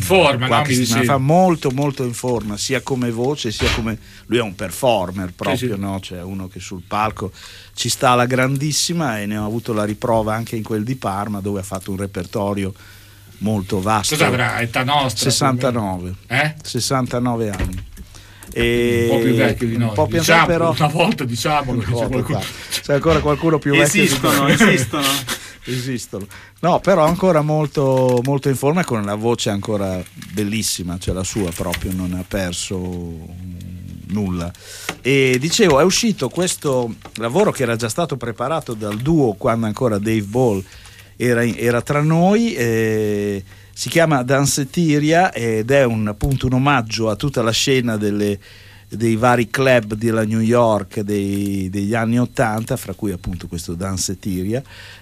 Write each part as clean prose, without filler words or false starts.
forma, qualche no? settimana fa, molto molto in forma, sia come voce sia come, lui è un performer proprio, sì. no? Cioè uno che sul palco ci sta alla grandissima, e ne ho avuto la riprova anche in quel di Parma, dove ha fatto un repertorio molto vasto. Cosa avrà? Età nostra? 69. 69 anni. Un po' più vecchio di noi, un po' più diciamo, però una volta diciamolo, c'è ancora qualcuno più vecchio. Esistono. No, però ancora molto, molto in forma, con la voce ancora bellissima, cioè la sua proprio non ha perso nulla. E dicevo, è uscito questo lavoro che era già stato preparato dal duo quando ancora Dave Ball era tra noi, si chiama Danceteria ed è appunto un omaggio a tutta la scena dei vari club della New York degli anni '80, fra cui appunto questo Danceteria,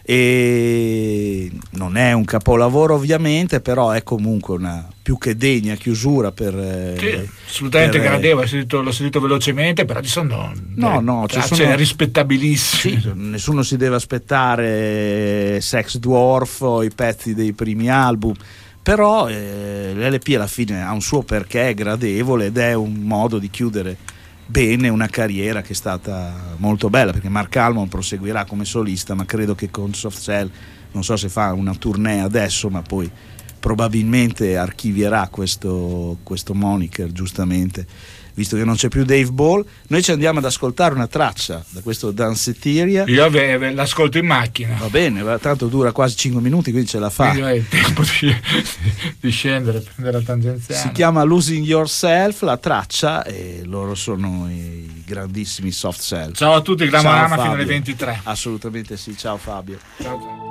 e non è un capolavoro ovviamente, però è comunque una più che degna chiusura per assolutamente gradevole. L'ho sentito velocemente, però ci sono sono rispettabilissimi. Sì, nessuno si deve aspettare Sex Dwarf o i pezzi dei primi album, però l'LP alla fine ha un suo perché, è gradevole ed è un modo di chiudere bene una carriera che è stata molto bella, perché Mark Almond proseguirà come solista, ma credo che con Soft Cell, non so se fa una tournée adesso, ma poi probabilmente archivierà questo moniker, giustamente, visto che non c'è più Dave Ball. Noi ci andiamo ad ascoltare una traccia da questo Danceteria. Io l'ascolto in macchina. Va bene, tanto dura quasi 5 minuti, quindi ce la fa. Quindi è il tempo di scendere, prendere la tangenziale. Si chiama Losing Yourself la traccia, e loro sono i grandissimi Soft Cell. Ciao a tutti, Glamorama fino alle 23. Assolutamente sì, ciao Fabio. Ciao.